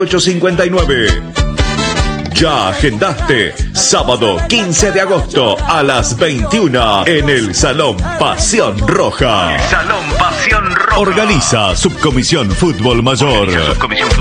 859. Ya agendaste, sábado 15 de agosto a las 21 en el Salón Pasión Roja. Salón Pasión Roja. Organiza Subcomisión Fútbol Mayor.